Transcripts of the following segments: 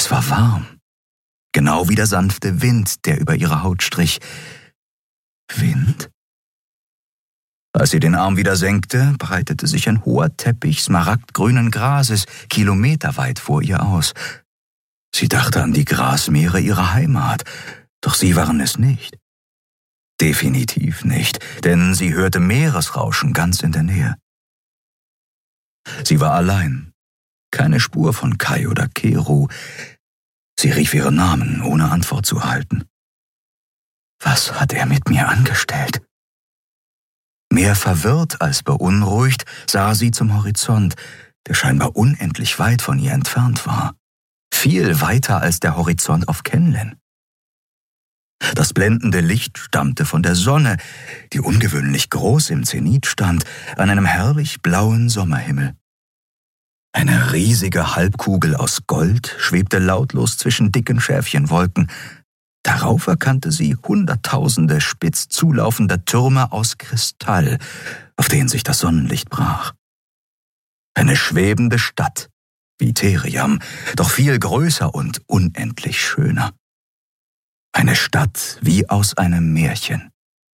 Es war warm, genau wie der sanfte Wind, der über ihre Haut strich. Wind? Als sie den Arm wieder senkte, breitete sich ein hoher Teppich smaragdgrünen Grases kilometerweit vor ihr aus. Sie dachte an die Grasmeere ihrer Heimat, doch sie waren es nicht. Definitiv nicht, denn sie hörte Meeresrauschen ganz in der Nähe. Sie war allein, keine Spur von Kai oder Keru. Sie rief ihren Namen, ohne Antwort zu erhalten. Was hat er mit mir angestellt? Mehr verwirrt als beunruhigt sah sie zum Horizont, der scheinbar unendlich weit von ihr entfernt war. Viel weiter als der Horizont auf Kenlen. Das blendende Licht stammte von der Sonne, die ungewöhnlich groß im Zenit stand, an einem herrlich blauen Sommerhimmel. Eine riesige Halbkugel aus Gold schwebte lautlos zwischen dicken Schäfchenwolken. Darauf erkannte sie Hunderttausende spitz zulaufender Türme aus Kristall, auf denen sich das Sonnenlicht brach. Eine schwebende Stadt, wie Theriam, doch viel größer und unendlich schöner. Eine Stadt wie aus einem Märchen.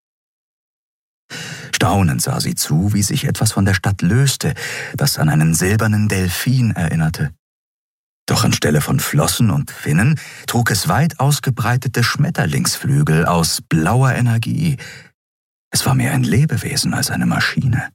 Staunend sah sie zu, wie sich etwas von der Stadt löste, das an einen silbernen Delfin erinnerte. Doch anstelle von Flossen und Finnen trug es weit ausgebreitete Schmetterlingsflügel aus blauer Energie. Es war mehr ein Lebewesen als eine Maschine.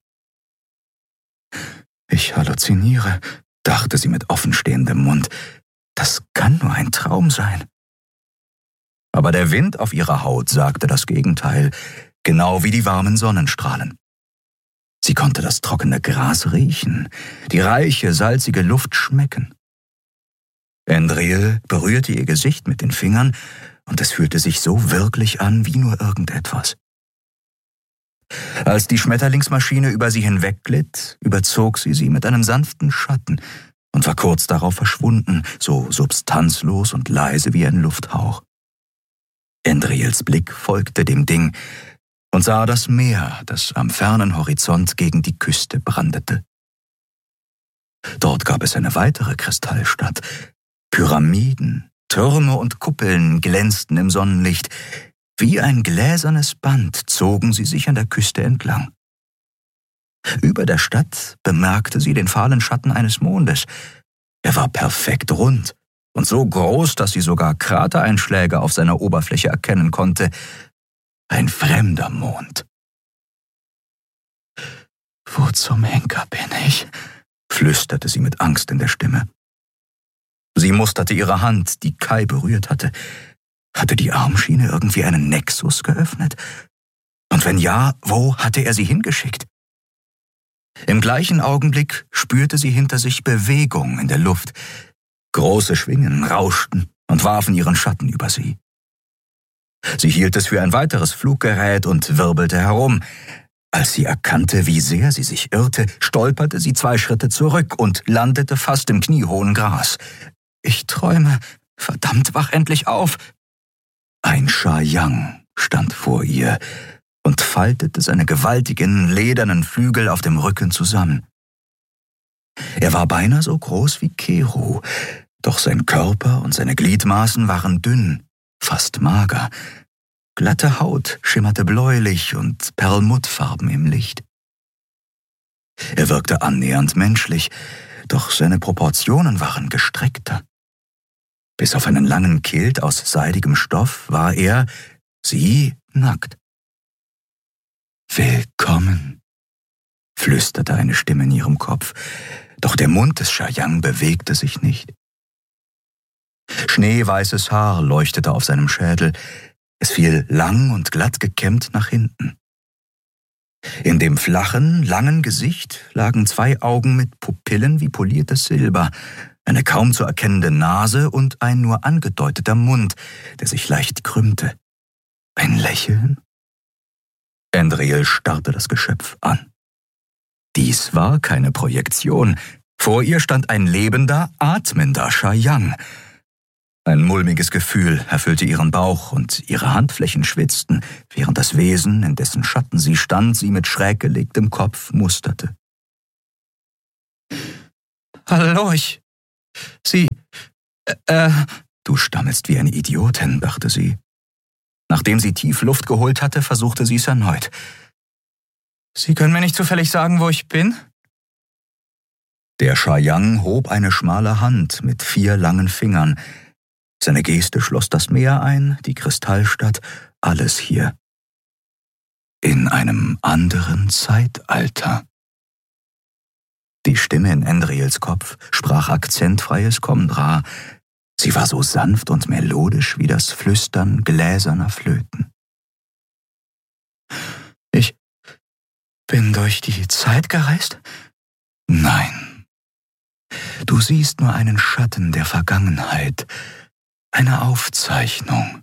Ich halluziniere, dachte sie mit offenstehendem Mund. Das kann nur ein Traum sein. Aber der Wind auf ihrer Haut sagte das Gegenteil, genau wie die warmen Sonnenstrahlen. Sie konnte das trockene Gras riechen, die reiche, salzige Luft schmecken. Endril berührte ihr Gesicht mit den Fingern, und es fühlte sich so wirklich an wie nur irgendetwas. Als die Schmetterlingsmaschine über sie hinwegglitt, überzog sie mit einem sanften Schatten und war kurz darauf verschwunden, so substanzlos und leise wie ein Lufthauch. Endrils Blick folgte dem Ding und sah das Meer, das am fernen Horizont gegen die Küste brandete. Dort gab es eine weitere Kristallstadt. Pyramiden, Türme und Kuppeln glänzten im Sonnenlicht. Wie ein gläsernes Band zogen sie sich an der Küste entlang. Über der Stadt bemerkte sie den fahlen Schatten eines Mondes. Er war perfekt rund und so groß, dass sie sogar Kratereinschläge auf seiner Oberfläche erkennen konnte. Ein fremder Mond. »Wo zum Henker bin ich?« flüsterte sie mit Angst in der Stimme. Sie musterte ihre Hand, die Kai berührt hatte. Hatte die Armschiene irgendwie einen Nexus geöffnet? Und wenn ja, wo hatte er sie hingeschickt? Im gleichen Augenblick spürte sie hinter sich Bewegung in der Luft. Große Schwingen rauschten und warfen ihren Schatten über sie. Sie hielt es für ein weiteres Fluggerät und wirbelte herum. Als sie erkannte, wie sehr sie sich irrte, stolperte sie 2 Schritte zurück und landete fast im kniehohen Gras. »Ich träume. Verdammt, wach endlich auf!« Ein Sha-Yang stand vor ihr und faltete seine gewaltigen, ledernen Flügel auf dem Rücken zusammen. Er war beinahe so groß wie Keru, doch sein Körper und seine Gliedmaßen waren dünn, fast mager. Glatte Haut schimmerte bläulich und perlmuttfarben im Licht. Er wirkte annähernd menschlich, doch seine Proportionen waren gestreckter. Bis auf einen langen Kilt aus seidigem Stoff war er, sie, nackt. »Willkommen«, flüsterte eine Stimme in ihrem Kopf, doch der Mund des Sha-Yang bewegte sich nicht. Schneeweißes Haar leuchtete auf seinem Schädel, es fiel lang und glatt gekämmt nach hinten. In dem flachen, langen Gesicht lagen 2 Augen mit Pupillen wie poliertes Silber, eine kaum zu erkennende Nase und ein nur angedeuteter Mund, der sich leicht krümmte. Ein Lächeln? Endril starrte das Geschöpf an. Dies war keine Projektion. Vor ihr stand ein lebender, atmender Sha-Yang. Ein mulmiges Gefühl erfüllte ihren Bauch und ihre Handflächen schwitzten, während das Wesen, in dessen Schatten sie stand, sie mit schräg gelegtem Kopf musterte. »Hallo, Sie Du stammelst wie eine Idiotin, dachte sie. Nachdem sie tief Luft geholt hatte, versuchte sie es erneut. Sie können mir nicht zufällig sagen, wo ich bin? Der Shayang hob eine schmale Hand mit 4 langen Fingern. Seine Geste schloss das Meer ein, die Kristallstadt, alles hier. In einem anderen Zeitalter. Die Stimme in Endriels Kopf sprach akzentfreies Komdra. Sie war so sanft und melodisch wie das Flüstern gläserner Flöten. Ich bin durch die Zeit gereist? Nein. Du siehst nur einen Schatten der Vergangenheit, eine Aufzeichnung.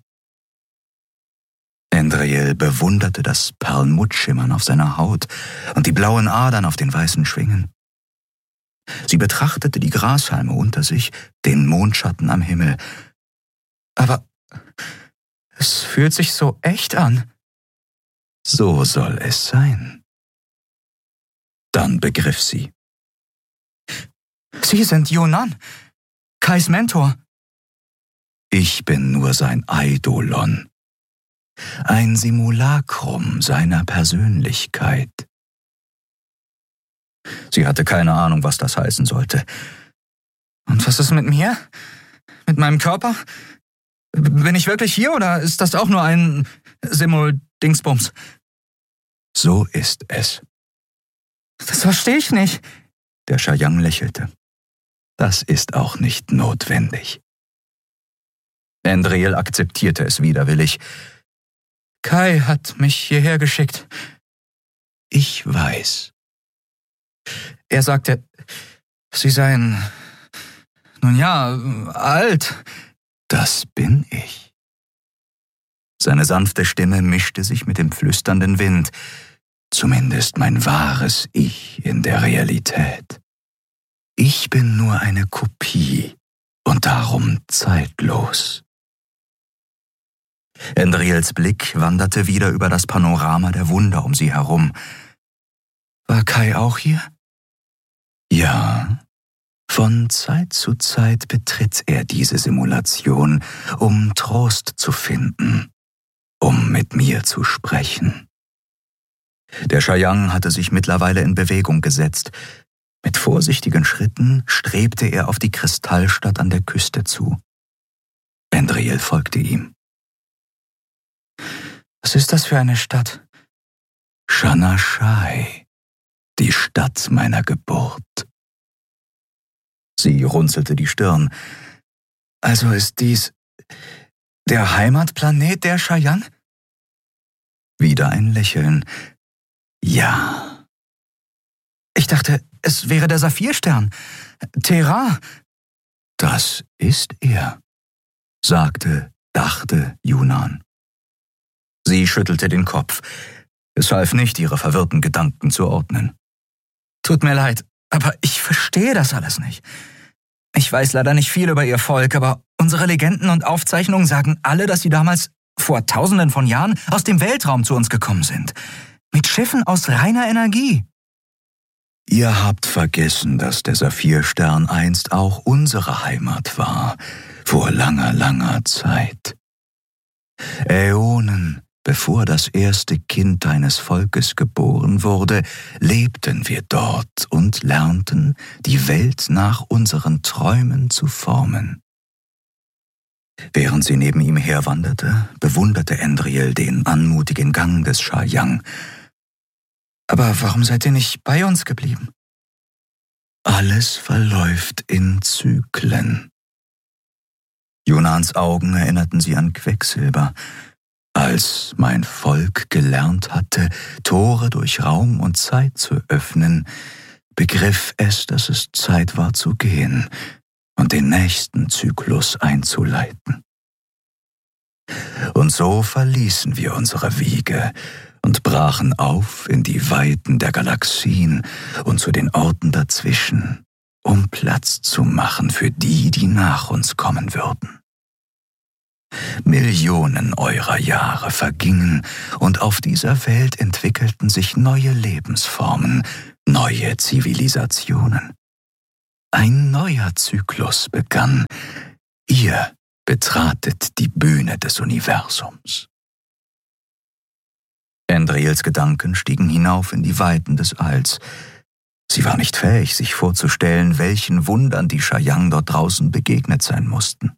Endriel bewunderte das Perlmuttschimmern auf seiner Haut und die blauen Adern auf den weißen Schwingen. Sie betrachtete die Grashalme unter sich, den Mondschatten am Himmel. Aber es fühlt sich so echt an. So soll es sein. Dann begriff sie. Sie sind Yunan, Kais Mentor. Ich bin nur sein Eidolon. Ein Simulacrum seiner Persönlichkeit. Sie hatte keine Ahnung, was das heißen sollte. Und was ist mit mir? Mit meinem Körper? Bin ich wirklich hier oder ist das auch nur ein Simul-Dingsbums? So ist es. Das verstehe ich nicht. Der Shayang lächelte. Das ist auch nicht notwendig. Endriel akzeptierte es widerwillig. Kai hat mich hierher geschickt. Ich weiß. Er sagte, Sie seien, nun ja, alt. Das bin ich. Seine sanfte Stimme mischte sich mit dem flüsternden Wind. Zumindest mein wahres Ich in der Realität. Ich bin nur eine Kopie und darum zeitlos. Endriels Blick wanderte wieder über das Panorama der Wunder um sie herum. War Kai auch hier? Ja. Von Zeit zu Zeit betritt er diese Simulation, um Trost zu finden, um mit mir zu sprechen. Der Shayang hatte sich mittlerweile in Bewegung gesetzt. Mit vorsichtigen Schritten strebte er auf die Kristallstadt an der Küste zu. Endriel folgte ihm. Was ist das für eine Stadt? Shanashai, die Stadt meiner Geburt. Sie runzelte die Stirn. Also ist dies der Heimatplanet der Shayang? Wieder ein Lächeln. Ja. Ich dachte, es wäre der Saphirstern. Terra. Das ist er, dachte Yunan. Sie schüttelte den Kopf. Es half nicht, ihre verwirrten Gedanken zu ordnen. Tut mir leid, aber ich verstehe das alles nicht. Ich weiß leider nicht viel über ihr Volk, aber unsere Legenden und Aufzeichnungen sagen alle, dass sie damals, vor Tausenden von Jahren, aus dem Weltraum zu uns gekommen sind. Mit Schiffen aus reiner Energie. Ihr habt vergessen, dass der Saphirstern einst auch unsere Heimat war, vor langer, langer Zeit. Äonen, bevor das erste Kind deines Volkes geboren wurde, lebten wir dort und lernten, die Welt nach unseren Träumen zu formen. Während sie neben ihm herwanderte, bewunderte Endriel den anmutigen Gang des Shayang. Aber warum seid ihr nicht bei uns geblieben? Alles verläuft in Zyklen. Yunans Augen erinnerten sie an Quecksilber. Als mein Volk gelernt hatte, Tore durch Raum und Zeit zu öffnen, begriff es, dass es Zeit war zu gehen und den nächsten Zyklus einzuleiten. Und so verließen wir unsere Wiege und brachen auf in die Weiten der Galaxien und zu den Orten dazwischen, um Platz zu machen für die, die nach uns kommen würden. Millionen eurer Jahre vergingen und auf dieser Welt entwickelten sich neue Lebensformen, neue Zivilisationen. Ein neuer Zyklus begann, Ihr betratet die Bühne des Universums. Endriels Gedanken stiegen hinauf in die Weiten des Alls. Sie war nicht fähig, sich vorzustellen, welchen Wundern die Shayang dort draußen begegnet sein mussten.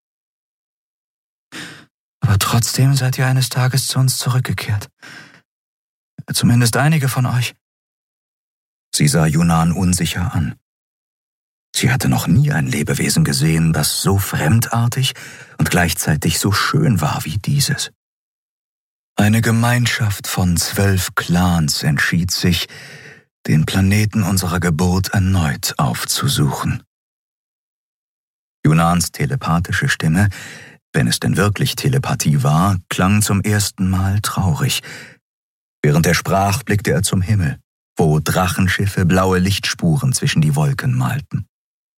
Aber trotzdem seid ihr eines Tages zu uns zurückgekehrt. Zumindest einige von euch. Sie sah Yunan unsicher an. Sie hatte noch nie ein Lebewesen gesehen, das so fremdartig und gleichzeitig so schön war wie dieses. Eine Gemeinschaft von 12 Clans entschied sich, den Planeten unserer Geburt erneut aufzusuchen. Yunans telepathische Stimme, wenn es denn wirklich Telepathie war, klang zum ersten Mal traurig. Während er sprach, blickte er zum Himmel, wo Drachenschiffe blaue Lichtspuren zwischen die Wolken malten.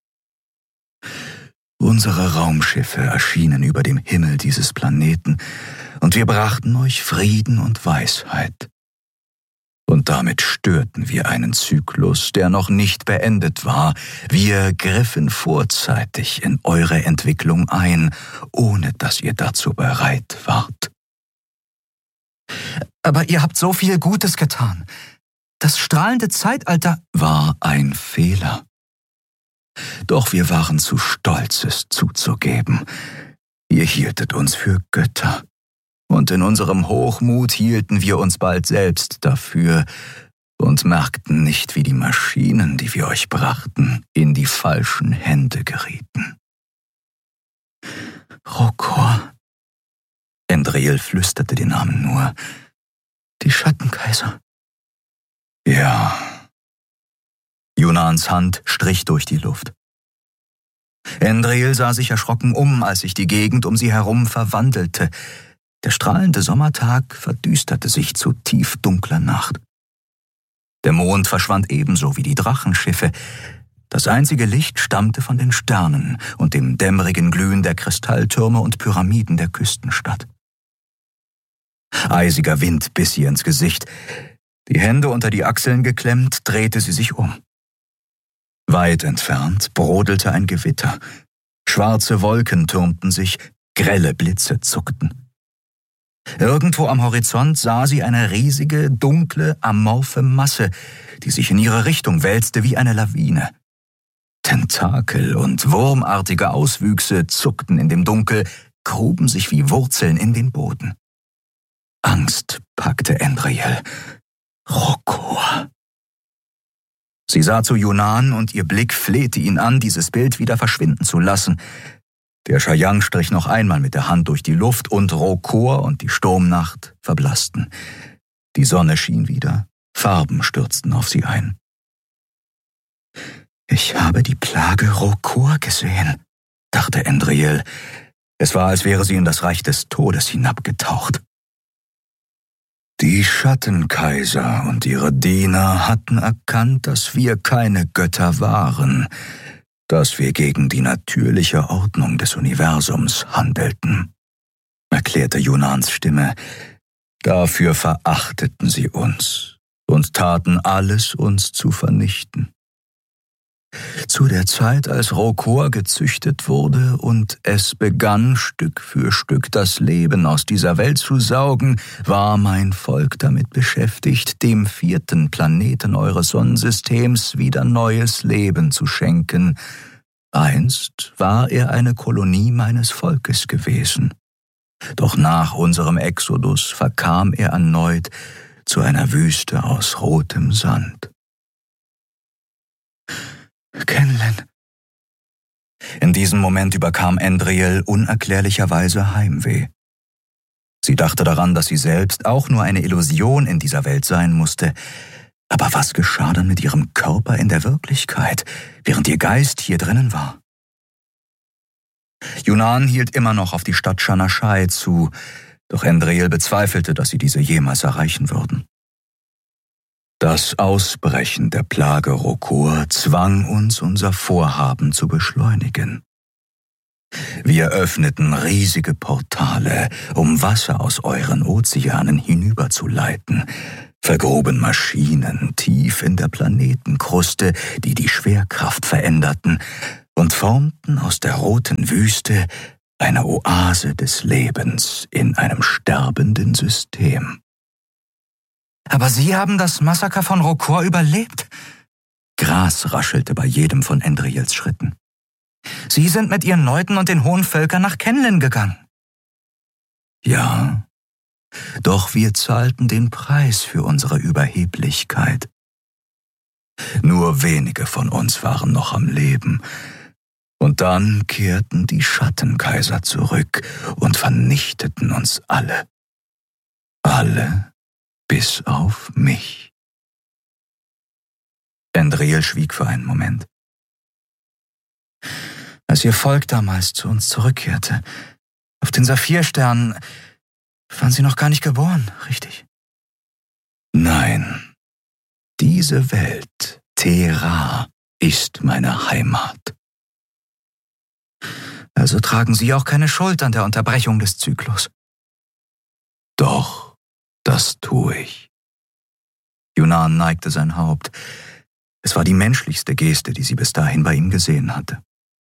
Unsere Raumschiffe erschienen über dem Himmel dieses Planeten, und wir brachten euch Frieden und Weisheit. Und damit störten wir einen Zyklus, der noch nicht beendet war. Wir griffen vorzeitig in eure Entwicklung ein, ohne dass ihr dazu bereit wart. Aber ihr habt so viel Gutes getan. Das strahlende Zeitalter war ein Fehler. Doch wir waren zu stolz, es zuzugeben. Ihr hieltet uns für Götter. Und in unserem Hochmut hielten wir uns bald selbst dafür und merkten nicht, wie die Maschinen, die wir euch brachten, in die falschen Hände gerieten. Rokor. Endriel flüsterte den Namen nur. Die Schattenkaiser. Ja. Yunans Hand strich durch die Luft. Endriel sah sich erschrocken um, als sich die Gegend um sie herum verwandelte. Der strahlende Sommertag verdüsterte sich zu tiefdunkler Nacht. Der Mond verschwand ebenso wie die Drachenschiffe. Das einzige Licht stammte von den Sternen und dem dämmerigen Glühen der Kristalltürme und Pyramiden der Küstenstadt. Eisiger Wind biss ihr ins Gesicht. Die Hände unter die Achseln geklemmt, drehte sie sich um. Weit entfernt brodelte ein Gewitter. Schwarze Wolken türmten sich, grelle Blitze zuckten. Irgendwo am Horizont sah sie eine riesige, dunkle, amorphe Masse, die sich in ihre Richtung wälzte wie eine Lawine. Tentakel und wurmartige Auswüchse zuckten in dem Dunkel, gruben sich wie Wurzeln in den Boden. Angst packte Endriel. Rokor. Sie sah zu Yunan und ihr Blick flehte ihn an, dieses Bild wieder verschwinden zu lassen. Der Shayang strich noch einmal mit der Hand durch die Luft und Rokor und die Sturmnacht verblassten. Die Sonne schien wieder, Farben stürzten auf sie ein. Ich habe die Plage Rokor gesehen, dachte Endriel. Es war, als wäre sie in das Reich des Todes hinabgetaucht. Die Schattenkaiser und ihre Diener hatten erkannt, dass wir keine Götter waren, dass wir gegen die natürliche Ordnung des Universums handelten, erklärte Yunans Stimme. Dafür verachteten sie uns und taten alles, uns zu vernichten. Zu der Zeit, als Rokor gezüchtet wurde und es begann, Stück für Stück das Leben aus dieser Welt zu saugen, war mein Volk damit beschäftigt, dem 4. Planeten eures Sonnensystems wieder neues Leben zu schenken. Einst war er eine Kolonie meines Volkes gewesen. Doch nach unserem Exodus verkam er erneut zu einer Wüste aus rotem Sand. Kenlen. In diesem Moment überkam Endriel unerklärlicherweise Heimweh. Sie dachte daran, dass sie selbst auch nur eine Illusion in dieser Welt sein musste. Aber was geschah dann mit ihrem Körper in der Wirklichkeit, während ihr Geist hier drinnen war? Yunan hielt immer noch auf die Stadt Shanashai zu, doch Endriel bezweifelte, dass sie diese jemals erreichen würden. Das Ausbrechen der Plage Rokor zwang uns, unser Vorhaben zu beschleunigen. Wir öffneten riesige Portale, um Wasser aus euren Ozeanen hinüberzuleiten, vergruben Maschinen tief in der Planetenkruste, die die Schwerkraft veränderten, und formten aus der roten Wüste eine Oase des Lebens in einem sterbenden System. Aber Sie haben das Massaker von Rokor überlebt? Gras raschelte bei jedem von Endriels Schritten. Sie sind mit Ihren Leuten und den hohen Völkern nach Kenlen gegangen. Ja, doch wir zahlten den Preis für unsere Überheblichkeit. Nur wenige von uns waren noch am Leben. Und dann kehrten die Schattenkaiser zurück und vernichteten uns alle. Alle bis auf mich. Endriel schwieg für einen Moment. Als Ihr Volk damals zu uns zurückkehrte, auf den Saphirstern, waren Sie noch gar nicht geboren, richtig? Nein, diese Welt, Terra, ist meine Heimat. Also tragen Sie auch keine Schuld an der Unterbrechung des Zyklus. Doch, das tue ich. Yunan neigte sein Haupt. Es war die menschlichste Geste, die sie bis dahin bei ihm gesehen hatte.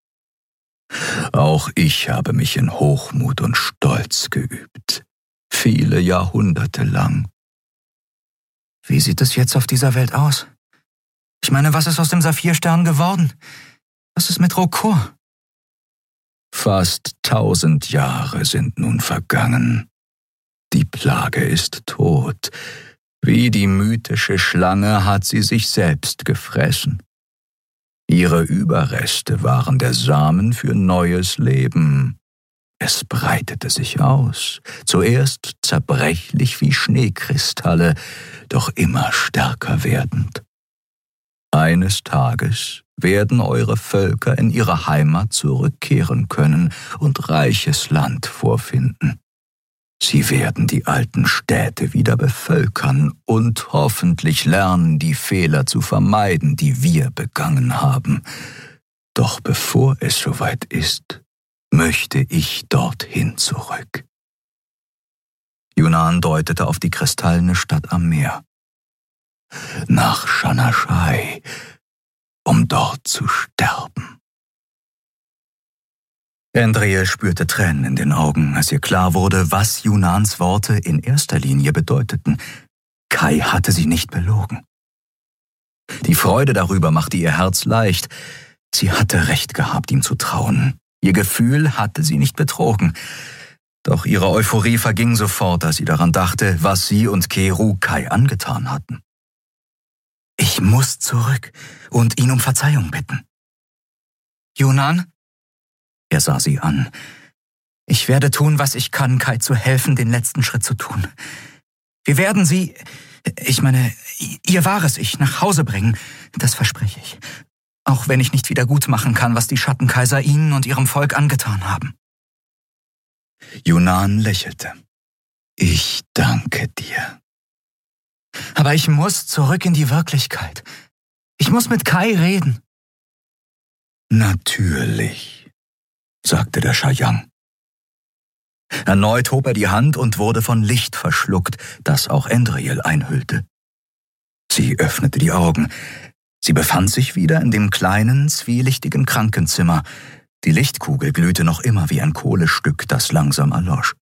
Auch ich habe mich in Hochmut und Stolz geübt. Viele Jahrhunderte lang. Wie sieht es jetzt auf dieser Welt aus? Ich meine, was ist aus dem Saphirstern geworden? Was ist mit Rokor? Fast 1000 Jahre sind nun vergangen. Die Plage ist tot. Wie die mythische Schlange hat sie sich selbst gefressen. Ihre Überreste waren der Samen für neues Leben. Es breitete sich aus, zuerst zerbrechlich wie Schneekristalle, doch immer stärker werdend. Eines Tages werden eure Völker in ihre Heimat zurückkehren können und reiches Land vorfinden. Sie werden die alten Städte wieder bevölkern und hoffentlich lernen, die Fehler zu vermeiden, die wir begangen haben. Doch bevor es soweit ist, möchte ich dorthin zurück. Yunan deutete auf die kristallene Stadt am Meer. Nach Shanashai, um dort zu sterben. Endriel spürte Tränen in den Augen, als ihr klar wurde, was Yunans Worte in erster Linie bedeuteten. Kai hatte sie nicht belogen. Die Freude darüber machte ihr Herz leicht. Sie hatte recht gehabt, ihm zu trauen. Ihr Gefühl hatte sie nicht betrogen. Doch ihre Euphorie verging sofort, als sie daran dachte, was sie und Keru Kai angetan hatten. Ich muss zurück und ihn um Verzeihung bitten. Yunan? Er sah sie an. Ich werde tun, was ich kann, Kai zu helfen, den letzten Schritt zu tun. Wir werden Sie, Ihr wahres Ich, nach Hause bringen, das verspreche ich. Auch wenn ich nicht wieder gut machen kann, was die Schattenkaiser Ihnen und Ihrem Volk angetan haben. Yunan lächelte. Ich danke dir. Aber ich muss zurück in die Wirklichkeit. Ich muss mit Kai reden. Natürlich, sagte der Shayang. Erneut hob er die Hand und wurde von Licht verschluckt, das auch Endriel einhüllte. Sie öffnete die Augen. Sie befand sich wieder in dem kleinen, zwielichtigen Krankenzimmer. Die Lichtkugel glühte noch immer wie ein Kohlestück, das langsam erlosch.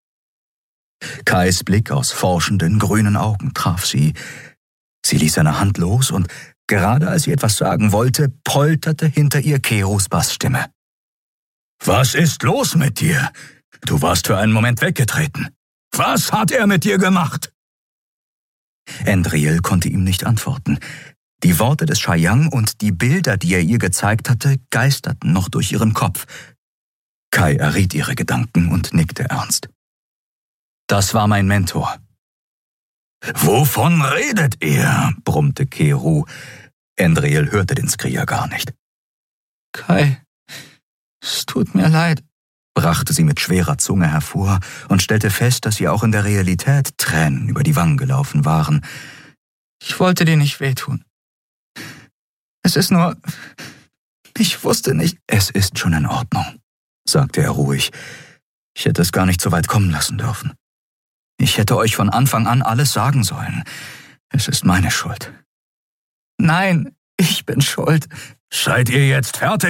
Kais Blick aus forschenden, grünen Augen traf sie. Sie ließ seine Hand los und, gerade als sie etwas sagen wollte, polterte hinter ihr Kerus Bassstimme. »Was ist los mit dir? Du warst für einen Moment weggetreten. Was hat er mit dir gemacht?« Endriel konnte ihm nicht antworten. Die Worte des Shayang und die Bilder, die er ihr gezeigt hatte, geisterten noch durch ihren Kopf. Kai erriet ihre Gedanken und nickte ernst. »Das war mein Mentor.« »Wovon redet ihr?« brummte Keru. Endriel hörte den Skrier gar nicht. »Kai, es tut mir leid«, brachte sie mit schwerer Zunge hervor und stellte fest, dass ihr auch in der Realität Tränen über die Wangen gelaufen waren. »Ich wollte dir nicht wehtun. Es ist nur, ich wusste nicht.« »Es ist schon in Ordnung«, sagte er ruhig. »Ich hätte es gar nicht so weit kommen lassen dürfen. Ich hätte euch von Anfang an alles sagen sollen. Es ist meine Schuld.« »Nein, ich bin schuld.« »Seid ihr jetzt fertig?«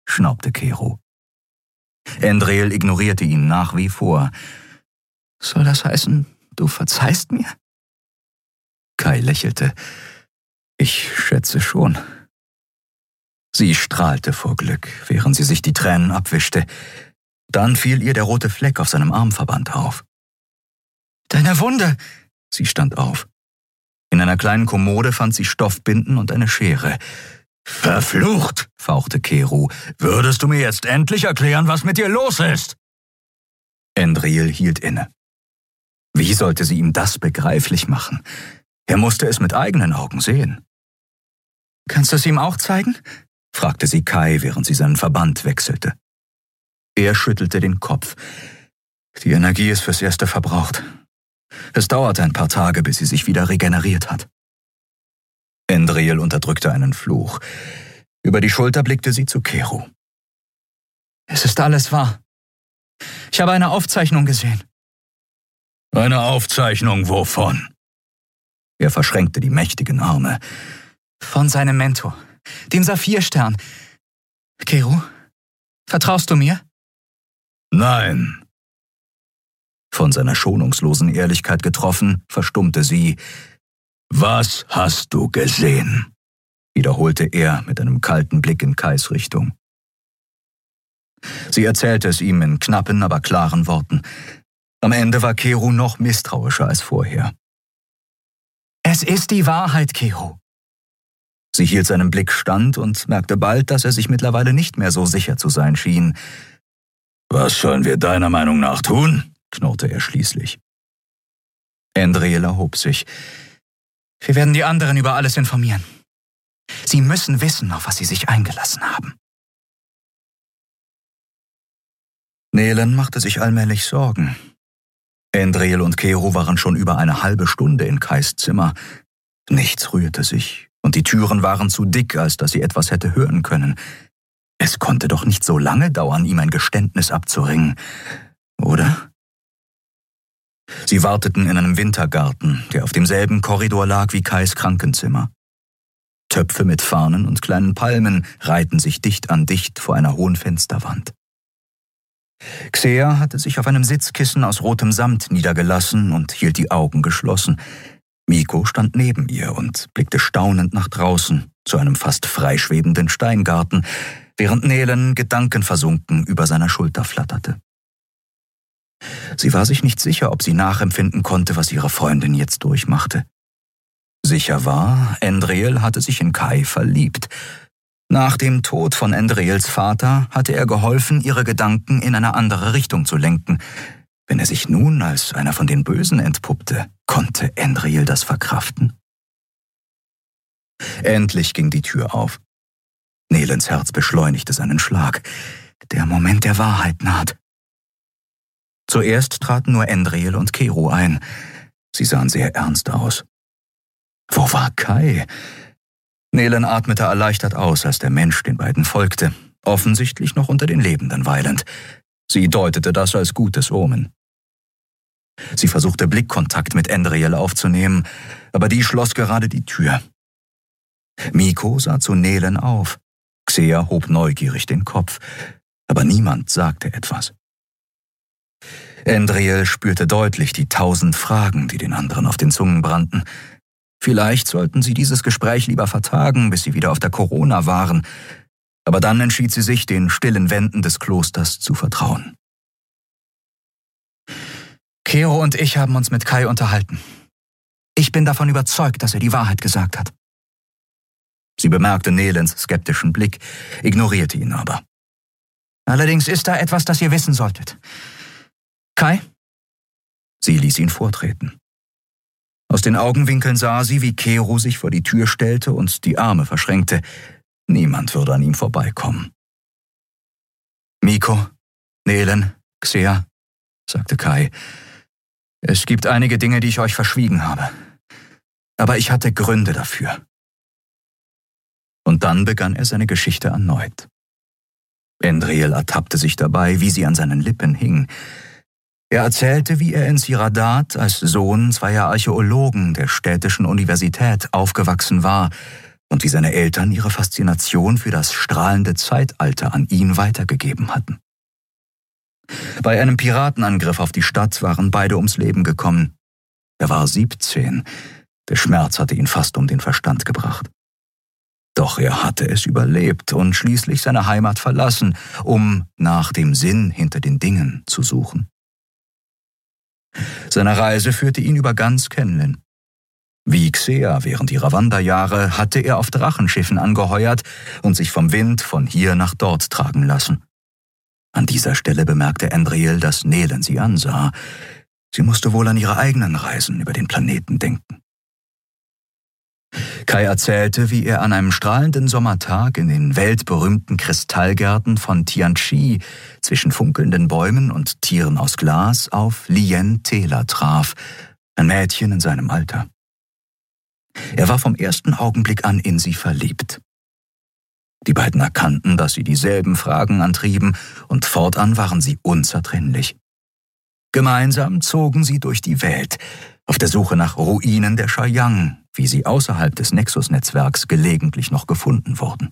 schnaubte Kero. Endril ignorierte ihn nach wie vor. »Soll das heißen, du verzeihst mir?« Kai lächelte. »Ich schätze schon.« Sie strahlte vor Glück, während sie sich die Tränen abwischte. Dann fiel ihr der rote Fleck auf seinem Armverband auf. »Deine Wunde!« Sie stand auf. In einer kleinen Kommode fand sie Stoffbinden und eine Schere. »Verflucht«, fauchte Kero, »würdest du mir jetzt endlich erklären, was mit dir los ist?« Endril hielt inne. Wie sollte sie ihm das begreiflich machen? Er musste es mit eigenen Augen sehen. »Kannst du es ihm auch zeigen?« fragte sie Kai, während sie seinen Verband wechselte. Er schüttelte den Kopf. Die Energie ist fürs Erste verbraucht. Es dauerte ein paar Tage, bis sie sich wieder regeneriert hat. Endril unterdrückte einen Fluch. Über die Schulter blickte sie zu Kero. »Es ist alles wahr. Ich habe eine Aufzeichnung gesehen.« »Eine Aufzeichnung wovon?« Er verschränkte die mächtigen Arme. »Von seinem Mentor, dem Saphirstern. Kero, vertraust du mir?« »Nein.« Von seiner schonungslosen Ehrlichkeit getroffen, verstummte sie. »Was hast du gesehen?« wiederholte er mit einem kalten Blick in Kais Richtung. Sie erzählte es ihm in knappen, aber klaren Worten. Am Ende war Kero noch misstrauischer als vorher. »Es ist die Wahrheit, Kero.« Sie hielt seinem Blick stand und merkte bald, dass er sich mittlerweile nicht mehr so sicher zu sein schien. »Was sollen wir deiner Meinung nach tun?« knurrte er schließlich. Endril erhob sich. »Wir werden die anderen über alles informieren. Sie müssen wissen, auf was sie sich eingelassen haben.« Nelen machte sich allmählich Sorgen. Endril und Kero waren schon über eine halbe Stunde in Kais Zimmer. Nichts rührte sich, und die Türen waren zu dick, als dass sie etwas hätte hören können. Es konnte doch nicht so lange dauern, ihm ein Geständnis abzuringen, oder? Sie warteten in einem Wintergarten, der auf demselben Korridor lag wie Kais Krankenzimmer. Töpfe mit Farnen und kleinen Palmen reihten sich dicht an dicht vor einer hohen Fensterwand. Xea hatte sich auf einem Sitzkissen aus rotem Samt niedergelassen und hielt die Augen geschlossen. Miko stand neben ihr und blickte staunend nach draußen, zu einem fast freischwebenden Steingarten, während Nelen gedankenversunken über seiner Schulter flatterte. Sie war sich nicht sicher, ob sie nachempfinden konnte, was ihre Freundin jetzt durchmachte. Sicher war, Endril hatte sich in Kai verliebt. Nach dem Tod von Endrils Vater hatte er geholfen, ihre Gedanken in eine andere Richtung zu lenken. Wenn er sich nun als einer von den Bösen entpuppte, konnte Endril das verkraften? Endlich ging die Tür auf. Nelens Herz beschleunigte seinen Schlag. Der Moment der Wahrheit naht. Zuerst traten nur Endril und Kero ein. Sie sahen sehr ernst aus. Wo war Kai? Nelen atmete erleichtert aus, als der Mensch den beiden folgte, offensichtlich noch unter den Lebenden weilend. Sie deutete das als gutes Omen. Sie versuchte Blickkontakt mit Endril aufzunehmen, aber die schloss gerade die Tür. Miko sah zu Nelen auf. Xea hob neugierig den Kopf, aber niemand sagte etwas. Endril spürte deutlich die 1000 Fragen, die den anderen auf den Zungen brannten. Vielleicht sollten sie dieses Gespräch lieber vertagen, bis sie wieder auf der Corona waren, aber dann entschied sie sich, den stillen Wänden des Klosters zu vertrauen. Kero und ich haben uns mit Kai unterhalten. Ich bin davon überzeugt, dass er die Wahrheit gesagt hat. Sie bemerkte Nelens skeptischen Blick, ignorierte ihn aber. Allerdings ist da etwas, das ihr wissen solltet. Kai? Sie ließ ihn vortreten. Aus den Augenwinkeln sah sie, wie Kero sich vor die Tür stellte und die Arme verschränkte. Niemand würde an ihm vorbeikommen. »Miko, Nelen, Xea«, sagte Kai, »es gibt einige Dinge, die ich euch verschwiegen habe. Aber ich hatte Gründe dafür.« Und dann begann er seine Geschichte erneut. Endril ertappte sich dabei, wie sie an seinen Lippen hing. Er erzählte, wie er in Siradat als Sohn zweier Archäologen der städtischen Universität aufgewachsen war und wie seine Eltern ihre Faszination für das strahlende Zeitalter an ihn weitergegeben hatten. Bei einem Piratenangriff auf die Stadt waren beide ums Leben gekommen. Er war 17. Der Schmerz hatte ihn fast um den Verstand gebracht. Doch er hatte es überlebt und schließlich seine Heimat verlassen, um nach dem Sinn hinter den Dingen zu suchen. Seine Reise führte ihn über ganz Kenlin. Wie Xea während ihrer Wanderjahre hatte er auf Drachenschiffen angeheuert und sich vom Wind von hier nach dort tragen lassen. An dieser Stelle bemerkte Andriel, dass Nelen sie ansah. Sie musste wohl an ihre eigenen Reisen über den Planeten denken. Kai erzählte, wie er an einem strahlenden Sommertag in den weltberühmten Kristallgärten von Tianchi zwischen funkelnden Bäumen und Tieren aus Glas auf Lien Tela traf, ein Mädchen in seinem Alter. Er war vom ersten Augenblick an in sie verliebt. Die beiden erkannten, dass sie dieselben Fragen antrieben, und fortan waren sie unzertrennlich. Gemeinsam zogen sie durch die Welt, auf der Suche nach Ruinen der Shayang, wie sie außerhalb des Nexus-Netzwerks gelegentlich noch gefunden wurden.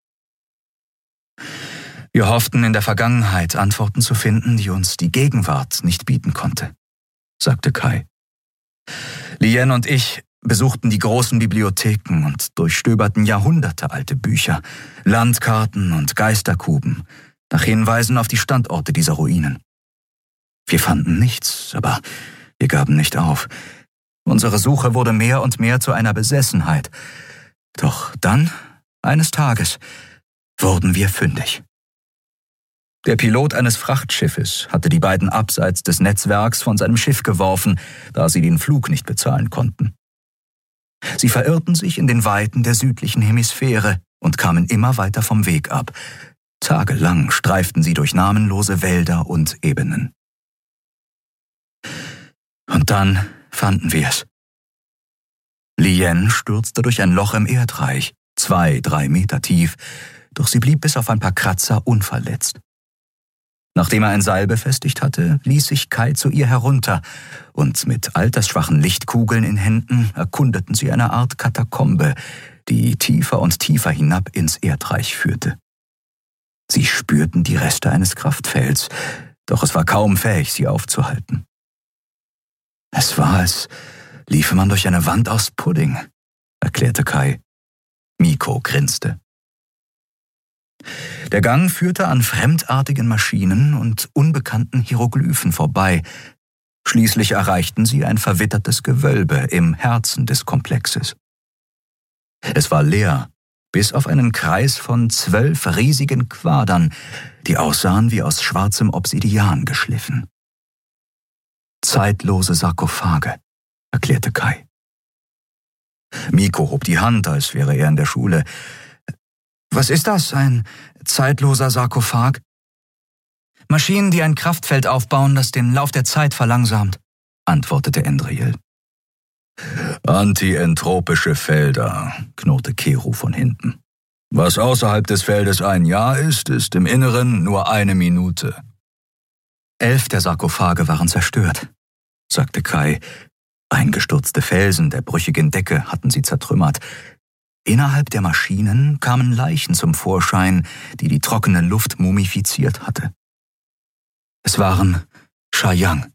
Wir hofften in der Vergangenheit Antworten zu finden, die uns die Gegenwart nicht bieten konnte, sagte Kai. Lien und ich besuchten die großen Bibliotheken und durchstöberten jahrhundertealte Bücher, Landkarten und Geisterkuben, nach Hinweisen auf die Standorte dieser Ruinen. Wir fanden nichts, aber wir gaben nicht auf. Unsere Suche wurde mehr und mehr zu einer Besessenheit. Doch dann, eines Tages, wurden wir fündig. Der Pilot eines Frachtschiffes hatte die beiden abseits des Netzwerks von seinem Schiff geworfen, da sie den Flug nicht bezahlen konnten. Sie verirrten sich in den Weiten der südlichen Hemisphäre und kamen immer weiter vom Weg ab. Tagelang streiften sie durch namenlose Wälder und Ebenen. Und dann fanden wir es. Lien stürzte durch ein Loch im Erdreich, 2-3 Meter tief, doch sie blieb bis auf ein paar Kratzer unverletzt. Nachdem er ein Seil befestigt hatte, ließ sich Kai zu ihr herunter, und mit altersschwachen Lichtkugeln in Händen erkundeten sie eine Art Katakombe, die tiefer und tiefer hinab ins Erdreich führte. Sie spürten die Reste eines Kraftfelds, doch es war kaum fähig, sie aufzuhalten. Es war, als liefe man durch eine Wand aus Pudding, erklärte Kai. Miko grinste. Der Gang führte an fremdartigen Maschinen und unbekannten Hieroglyphen vorbei. Schließlich erreichten sie ein verwittertes Gewölbe im Herzen des Komplexes. Es war leer, bis auf einen Kreis von 12 riesigen Quadern, die aussahen wie aus schwarzem Obsidian geschliffen. Zeitlose Sarkophage, erklärte Kai. Miko hob die Hand, als wäre er in der Schule. Was ist das, ein zeitloser Sarkophag? Maschinen, die ein Kraftfeld aufbauen, das den Lauf der Zeit verlangsamt, antwortete Andriel. Antientropische Felder, knurrte Keru von hinten. Was außerhalb des Feldes ein Jahr ist, ist im Inneren nur 1 Minute. 11 der Sarkophage waren zerstört, sagte Kai. Eingestürzte Felsen der brüchigen Decke hatten sie zertrümmert. Innerhalb der Maschinen kamen Leichen zum Vorschein, die die trockene Luft mumifiziert hatte. Es waren Shayang.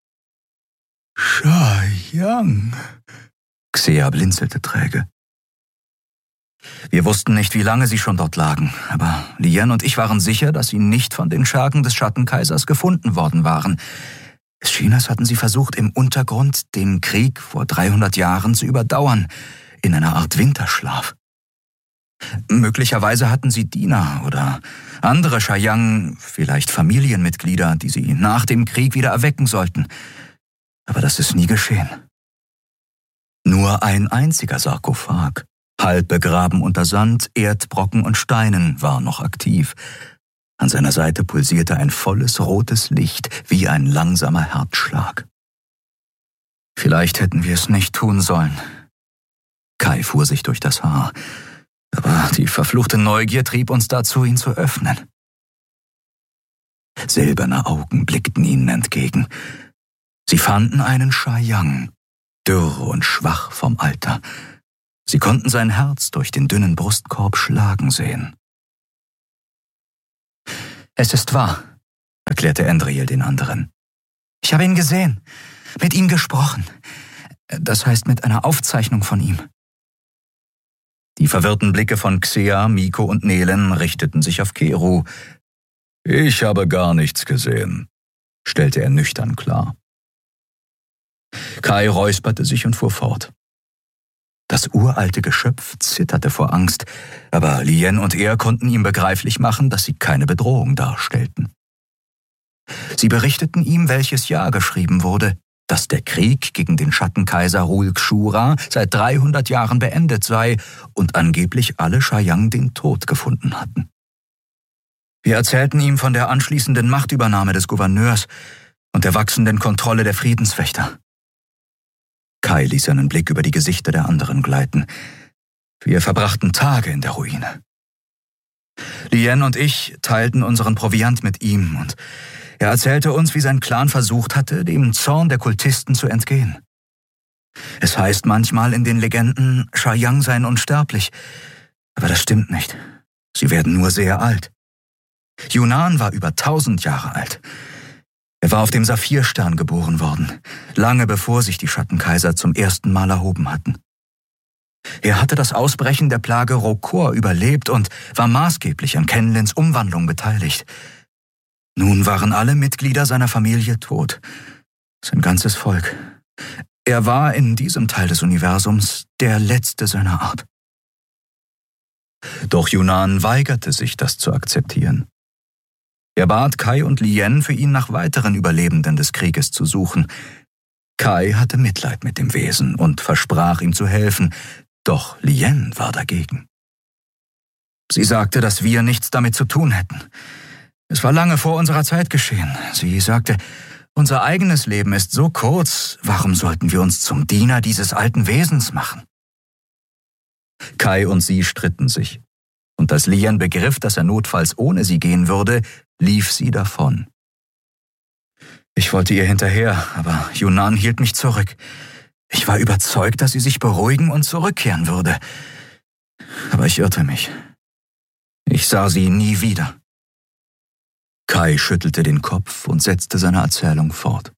Shayang, Xea blinzelte träge. Wir wussten nicht, wie lange sie schon dort lagen, aber Lien und ich waren sicher, dass sie nicht von den Schergen des Schattenkaisers gefunden worden waren. Es schien, als hatten sie versucht, im Untergrund den Krieg vor 300 Jahren zu überdauern, in einer Art Winterschlaf. Möglicherweise hatten sie Diener oder andere Shayang, vielleicht Familienmitglieder, die sie nach dem Krieg wieder erwecken sollten. Aber das ist nie geschehen. Nur ein einziger Sarkophag, halb begraben unter Sand, Erdbrocken und Steinen, war noch aktiv. An seiner Seite pulsierte ein volles rotes Licht, wie ein langsamer Herzschlag. Vielleicht hätten wir es nicht tun sollen. Kai fuhr sich durch das Haar, aber die verfluchte Neugier trieb uns dazu, ihn zu öffnen. Silberne Augen blickten ihnen entgegen. Sie fanden einen Shayang, dürr und schwach vom Alter. Sie konnten sein Herz durch den dünnen Brustkorb schlagen sehen. »Es ist wahr«, erklärte Andriel den anderen. »Ich habe ihn gesehen, mit ihm gesprochen. Das heißt, mit einer Aufzeichnung von ihm.« Die verwirrten Blicke von Xea, Miko und Nelen richteten sich auf Keru. »Ich habe gar nichts gesehen«, stellte er nüchtern klar. Kai räusperte sich und fuhr fort. Das uralte Geschöpf zitterte vor Angst, aber Lien und er konnten ihm begreiflich machen, dass sie keine Bedrohung darstellten. Sie berichteten ihm, welches Jahr geschrieben wurde, dass der Krieg gegen den Schattenkaiser Rulkshura seit 300 Jahren beendet sei und angeblich alle Shayang den Tod gefunden hatten. Wir erzählten ihm von der anschließenden Machtübernahme des Gouverneurs und der wachsenden Kontrolle der Friedenswächter. Kai ließ seinen Blick über die Gesichter der anderen gleiten. Wir verbrachten Tage in der Ruine. Lien und ich teilten unseren Proviant mit ihm und er erzählte uns, wie sein Clan versucht hatte, dem Zorn der Kultisten zu entgehen. Es heißt manchmal in den Legenden, Shayang seien unsterblich, aber das stimmt nicht. Sie werden nur sehr alt. Yunnan war über 1000 Jahre alt. Er war auf dem Saphirstern geboren worden, lange bevor sich die Schattenkaiser zum ersten Mal erhoben hatten. Er hatte das Ausbrechen der Plage Rokor überlebt und war maßgeblich an Kenlins Umwandlung beteiligt. Nun waren alle Mitglieder seiner Familie tot, sein ganzes Volk. Er war in diesem Teil des Universums der letzte seiner Art. Doch Yunnan weigerte sich, das zu akzeptieren. Er bat Kai und Lien, für ihn nach weiteren Überlebenden des Krieges zu suchen. Kai hatte Mitleid mit dem Wesen und versprach ihm zu helfen, doch Lien war dagegen. Sie sagte, dass wir nichts damit zu tun hätten. Es war lange vor unserer Zeit geschehen. Sie sagte, unser eigenes Leben ist so kurz, warum sollten wir uns zum Diener dieses alten Wesens machen? Kai und sie stritten sich. Und als Lien begriff, dass er notfalls ohne sie gehen würde, lief sie davon. Ich wollte ihr hinterher, aber Yunnan hielt mich zurück. Ich war überzeugt, dass sie sich beruhigen und zurückkehren würde. Aber ich irrte mich. Ich sah sie nie wieder. Kai schüttelte den Kopf und setzte seine Erzählung fort.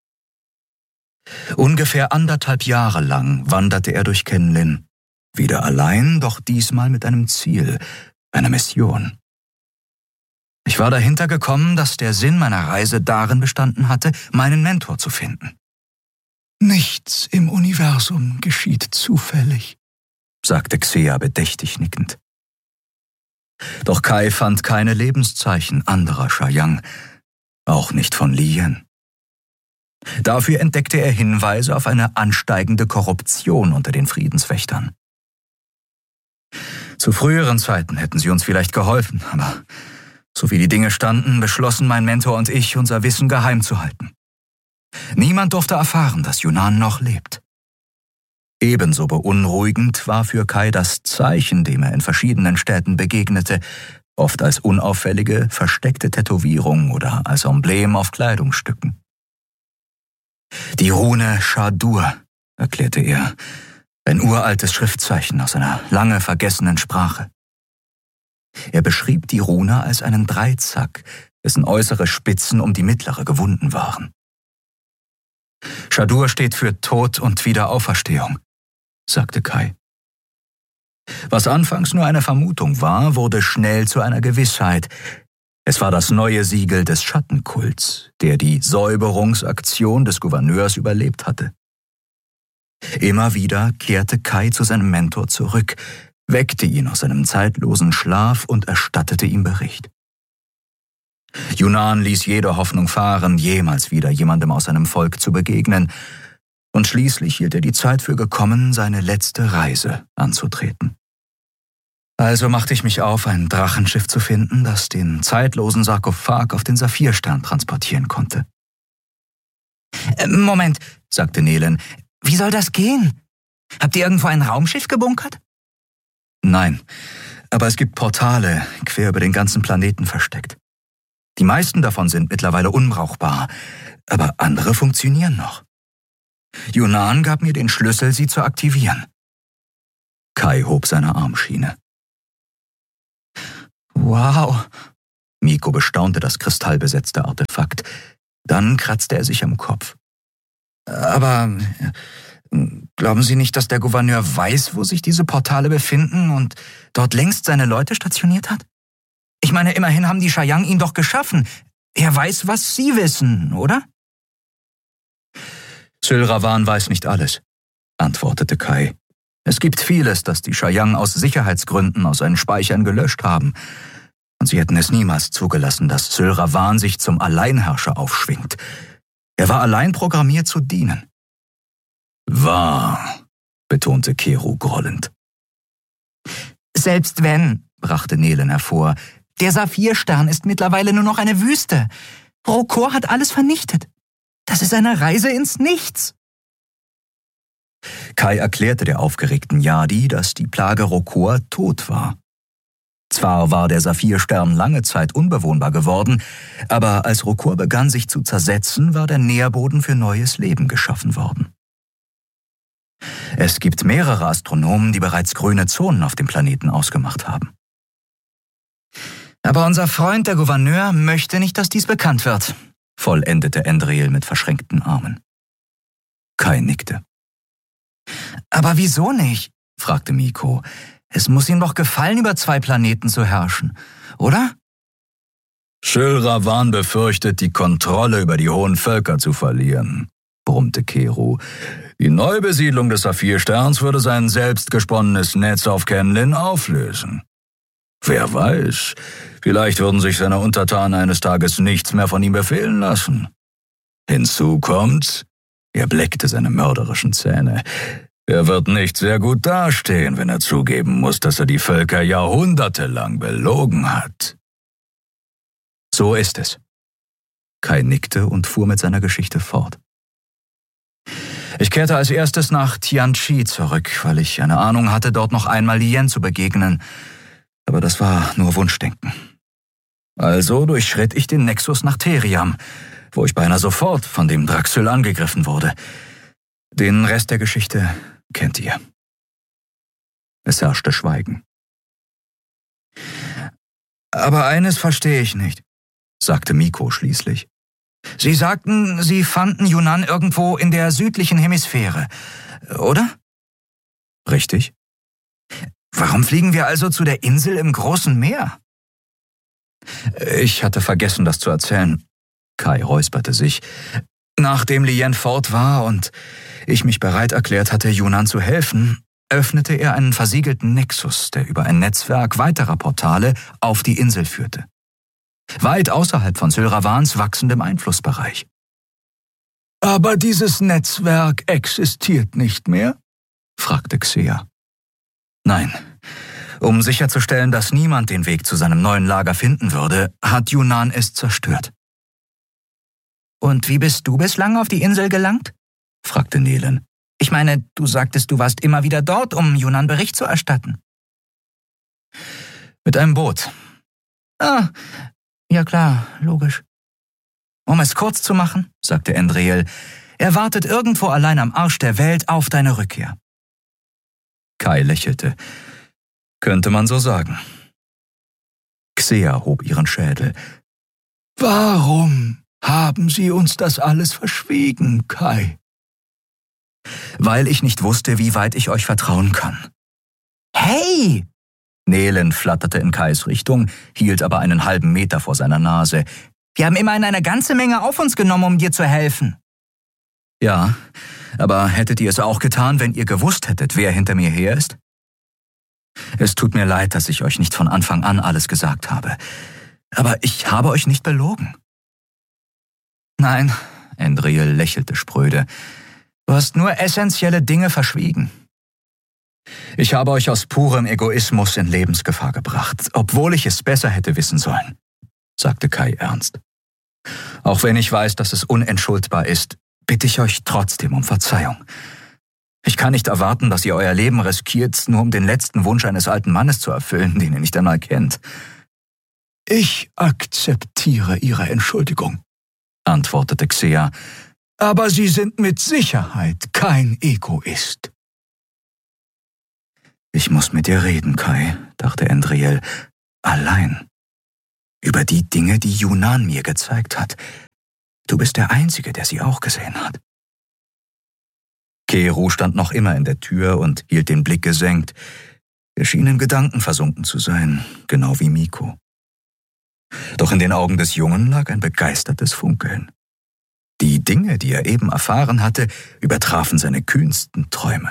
Ungefähr 1,5 Jahre lang wanderte er durch Kenlin. Wieder allein, doch diesmal mit einem Ziel, einer Mission. Ich war dahinter gekommen, dass der Sinn meiner Reise darin bestanden hatte, meinen Mentor zu finden. Nichts im Universum geschieht zufällig, sagte Xea bedächtig nickend. Doch Kai fand keine Lebenszeichen anderer Shayang, auch nicht von Lien. Dafür entdeckte er Hinweise auf eine ansteigende Korruption unter den Friedenswächtern. Zu früheren Zeiten hätten sie uns vielleicht geholfen, aber so wie die Dinge standen, beschlossen mein Mentor und ich, unser Wissen geheim zu halten. Niemand durfte erfahren, dass Yunnan noch lebt. Ebenso beunruhigend war für Kai das Zeichen, dem er in verschiedenen Städten begegnete, oft als unauffällige, versteckte Tätowierung oder als Emblem auf Kleidungsstücken. Die Rune Shadur, erklärte er, ein uraltes Schriftzeichen aus einer lange vergessenen Sprache. Er beschrieb die Rune als einen Dreizack, dessen äußere Spitzen um die mittlere gewunden waren. Shadur steht für Tod und Wiederauferstehung, sagte Kai. Was anfangs nur eine Vermutung war, wurde schnell zu einer Gewissheit. Es war das neue Siegel des Schattenkults, der die Säuberungsaktion des Gouverneurs überlebt hatte. Immer wieder kehrte Kai zu seinem Mentor zurück, weckte ihn aus seinem zeitlosen Schlaf und erstattete ihm Bericht. Yunnan ließ jede Hoffnung fahren, jemals wieder jemandem aus seinem Volk zu begegnen, und schließlich hielt er die Zeit für gekommen, seine letzte Reise anzutreten. Also machte ich mich auf, ein Drachenschiff zu finden, das den zeitlosen Sarkophag auf den Saphirstern transportieren konnte. Moment, sagte Nelen, wie soll das gehen? Habt ihr irgendwo ein Raumschiff gebunkert? Nein, aber es gibt Portale quer über den ganzen Planeten versteckt. Die meisten davon sind mittlerweile unbrauchbar, aber andere funktionieren noch. Yunnan gab mir den Schlüssel, sie zu aktivieren. Kai hob seine Armschiene. Wow. Miko bestaunte das kristallbesetzte Artefakt. Dann kratzte er sich am Kopf. Aber glauben Sie nicht, dass der Gouverneur weiß, wo sich diese Portale befinden und dort längst seine Leute stationiert hat? Ich meine, immerhin haben die Shayang ihn doch geschaffen. Er weiß, was Sie wissen, oder? Syl Ravan weiß nicht alles, antwortete Kai. Es gibt vieles, das die Shayang aus Sicherheitsgründen aus seinen Speichern gelöscht haben. Und sie hätten es niemals zugelassen, dass Syl Ravan sich zum Alleinherrscher aufschwingt. Er war allein programmiert zu dienen. Wahr, betonte Keru grollend. Selbst wenn, brachte Nehlen hervor, der Saphirstern ist mittlerweile nur noch eine Wüste. Rokor hat alles vernichtet. Das ist eine Reise ins Nichts. Kai erklärte der aufgeregten Yadi, dass die Plage Rokor tot war. Zwar war der Saphirstern lange Zeit unbewohnbar geworden, aber als Rokor begann sich zu zersetzen, war der Nährboden für neues Leben geschaffen worden. Es gibt mehrere Astronomen, die bereits grüne Zonen auf dem Planeten ausgemacht haben. Aber unser Freund, der Gouverneur, möchte nicht, dass dies bekannt wird, vollendete Endreel mit verschränkten Armen. Kai nickte. Aber wieso nicht? Fragte Miko. Es muss ihm doch gefallen, über 2 Planeten zu herrschen, oder? Syl Ravan befürchtet, die Kontrolle über die hohen Völker zu verlieren, brummte Keru. Die Neubesiedlung des Saphirsterns würde sein selbstgesponnenes Netz auf Kenlin auflösen. Wer weiß, vielleicht würden sich seine Untertanen eines Tages nichts mehr von ihm befehlen lassen. Hinzu kommt, er bleckte seine mörderischen Zähne, er wird nicht sehr gut dastehen, wenn er zugeben muss, dass er die Völker jahrhundertelang belogen hat. So ist es. Kai nickte und fuhr mit seiner Geschichte fort. Ich kehrte als erstes nach Tianchi zurück, weil ich eine Ahnung hatte, dort noch einmal Lien zu begegnen. Aber das war nur Wunschdenken. Also durchschritt ich den Nexus nach Theriam, wo ich beinahe sofort von dem Draxyl angegriffen wurde. Den Rest der Geschichte kennt ihr. Es herrschte Schweigen. Aber eines verstehe ich nicht, sagte Miko schließlich. Sie sagten, Sie fanden Yunnan irgendwo in der südlichen Hemisphäre, oder? Richtig. Warum fliegen wir also zu der Insel im großen Meer? Ich hatte vergessen, das zu erzählen. Kai räusperte sich. Nachdem Lien fort war und ich mich bereit erklärt hatte, Yunnan zu helfen, öffnete er einen versiegelten Nexus, der über ein Netzwerk weiterer Portale auf die Insel führte. Weit außerhalb von Syl Ravans wachsendem Einflussbereich. Aber dieses Netzwerk existiert nicht mehr? Fragte Xea. Nein. Um sicherzustellen, dass niemand den Weg zu seinem neuen Lager finden würde, hat Yunnan es zerstört. Und wie bist du bislang auf die Insel gelangt? Fragte Nehlen. Ich meine, du sagtest, du warst immer wieder dort, um Yunnan Bericht zu erstatten. Mit einem Boot. Ah, ja klar, logisch. Um es kurz zu machen, sagte Endreel, er wartet irgendwo allein am Arsch der Welt auf deine Rückkehr. Kai lächelte. Könnte man so sagen. Xea hob ihren Schädel. Warum haben Sie uns das alles verschwiegen, Kai? Weil ich nicht wusste, wie weit ich euch vertrauen kann. Hey! Nehlen flatterte in Kais Richtung, hielt aber einen halben Meter vor seiner Nase. Wir haben immerhin eine ganze Menge auf uns genommen, um dir zu helfen. Ja, aber hättet ihr es auch getan, wenn ihr gewusst hättet, wer hinter mir her ist? Es tut mir leid, dass ich euch nicht von Anfang an alles gesagt habe. Aber ich habe euch nicht belogen. Nein, Endreel lächelte spröde. Du hast nur essentielle Dinge verschwiegen. Ich habe euch aus purem Egoismus in Lebensgefahr gebracht, obwohl ich es besser hätte wissen sollen, sagte Kai ernst. Auch wenn ich weiß, dass es unentschuldbar ist, bitte ich euch trotzdem um Verzeihung. Ich kann nicht erwarten, dass ihr euer Leben riskiert, nur um den letzten Wunsch eines alten Mannes zu erfüllen, den ihr nicht einmal kennt. Ich akzeptiere Ihre Entschuldigung, antwortete Xea. Aber Sie sind mit Sicherheit kein Egoist. Ich muss mit dir reden, Kai, dachte Endriel. Allein. Über die Dinge, die Yunan mir gezeigt hat. Du bist der Einzige, der sie auch gesehen hat. Keru stand noch immer in der Tür und hielt den Blick gesenkt. Er schien in Gedanken versunken zu sein, genau wie Miko. Doch in den Augen des Jungen lag ein begeistertes Funkeln. Die Dinge, die er eben erfahren hatte, übertrafen seine kühnsten Träume.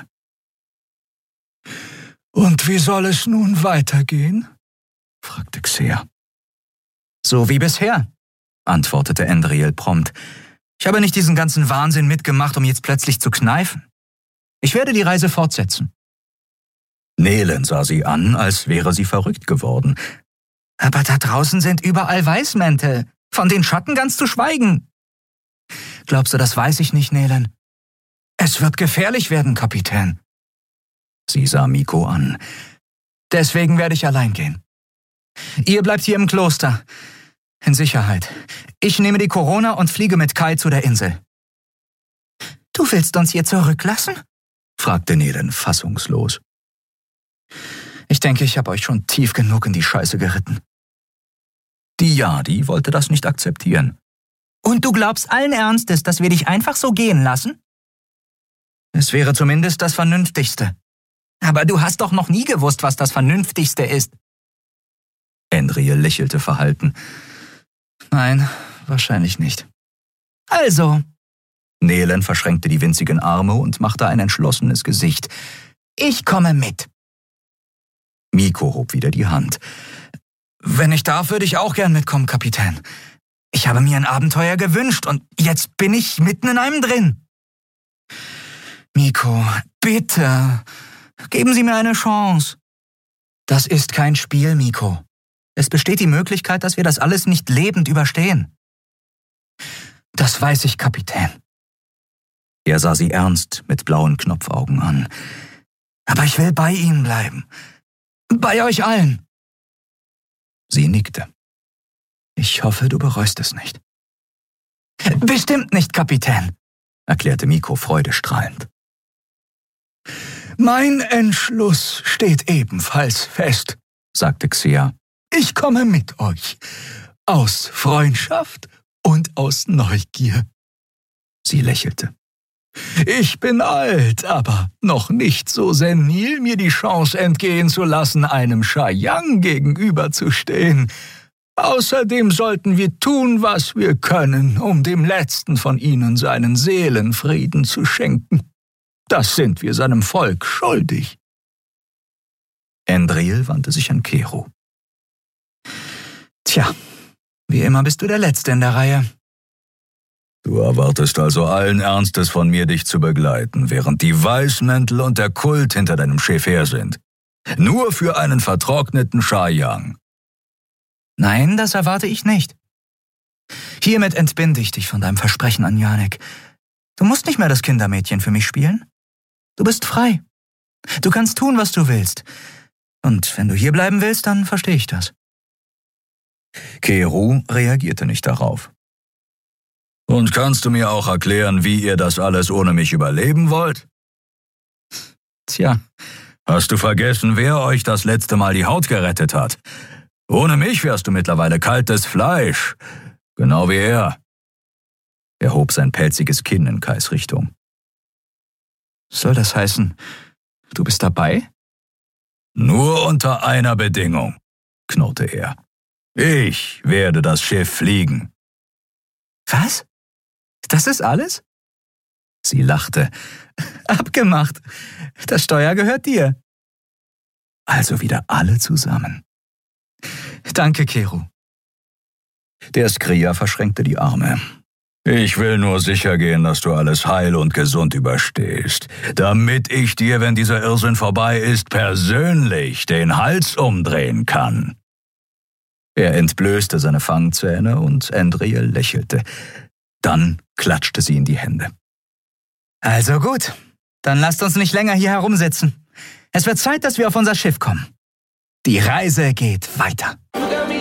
»Und wie soll es nun weitergehen?« fragte Xer. »So wie bisher«, antwortete Endriel prompt. »Ich habe nicht diesen ganzen Wahnsinn mitgemacht, um jetzt plötzlich zu kneifen. Ich werde die Reise fortsetzen.« Nelen sah sie an, als wäre sie verrückt geworden. »Aber da draußen sind überall Weißmäntel, von den Schatten ganz zu schweigen.« »Glaubst du, das weiß ich nicht, Nelen? Es wird gefährlich werden, Kapitän.« Sie sah Miko an. »Deswegen werde ich allein gehen. Ihr bleibt hier im Kloster. In Sicherheit. Ich nehme die Corona und fliege mit Kai zu der Insel.« »Du willst uns hier zurücklassen?« fragte Nelen fassungslos. »Ich denke, ich habe euch schon tief genug in die Scheiße geritten.« Die Yadi wollte das nicht akzeptieren. »Und du glaubst allen Ernstes, dass wir dich einfach so gehen lassen?« »Es wäre zumindest das Vernünftigste.« »Aber du hast doch noch nie gewusst, was das Vernünftigste ist.« Endriel lächelte verhalten. »Nein, wahrscheinlich nicht.« »Also?« Nelen verschränkte die winzigen Arme und machte ein entschlossenes Gesicht. »Ich komme mit.« Miko hob wieder die Hand. »Wenn ich darf, würde ich auch gern mitkommen, Kapitän. Ich habe mir ein Abenteuer gewünscht und jetzt bin ich mitten in einem drin.« »Miko, bitte, geben Sie mir eine Chance.« »Das ist kein Spiel, Miko. Es besteht die Möglichkeit, dass wir das alles nicht lebend überstehen.« »Das weiß ich, Kapitän.« Er sah sie ernst mit blauen Knopfaugen an. »Aber ich will bei Ihnen bleiben. Bei euch allen.« Sie nickte. »Ich hoffe, du bereust es nicht.« »Bestimmt nicht, Kapitän«, erklärte Miko freudestrahlend. »Mein Entschluss steht ebenfalls fest«, sagte Xer. »Ich komme mit euch. Aus Freundschaft und aus Neugier.« Sie lächelte. »Ich bin alt, aber noch nicht so senil, mir die Chance entgehen zu lassen, einem Shayang gegenüberzustehen. Außerdem sollten wir tun, was wir können, um dem Letzten von ihnen seinen Seelenfrieden zu schenken. Das sind wir seinem Volk schuldig.« Endriel wandte sich an Keru. »Tja, wie immer bist du der Letzte in der Reihe.« »Du erwartest also allen Ernstes von mir, dich zu begleiten, während die Weißmäntel und der Kult hinter deinem Schiff her sind. Nur für einen vertrockneten Shayang.« »Nein, das erwarte ich nicht. Hiermit entbinde ich dich von deinem Versprechen an Janek. Du musst nicht mehr das Kindermädchen für mich spielen. Du bist frei. Du kannst tun, was du willst. Und wenn du hier bleiben willst, dann verstehe ich das.« Keru reagierte nicht darauf. »Und kannst du mir auch erklären, wie ihr das alles ohne mich überleben wollt?« »Tja.« »Hast du vergessen, wer euch das letzte Mal die Haut gerettet hat? Ohne mich wärst du mittlerweile kaltes Fleisch, genau wie er.« Er hob sein pelziges Kinn in Kais Richtung. »Soll das heißen, du bist dabei?« »Nur unter einer Bedingung«, knurrte er. »Ich werde das Schiff fliegen.« »Was? Das ist alles?« Sie lachte. »Abgemacht. Das Steuer gehört dir.« Also wieder alle zusammen. »Danke, Keru.« Der Skria verschränkte die Arme. »Ich will nur sicher gehen, dass du alles heil und gesund überstehst, damit ich dir, wenn dieser Irrsinn vorbei ist, persönlich den Hals umdrehen kann.« Er entblößte seine Fangzähne und Endriel lächelte. Dann klatschte sie in die Hände. »Also gut, dann lasst uns nicht länger hier herumsitzen. Es wird Zeit, dass wir auf unser Schiff kommen. Die Reise geht weiter.«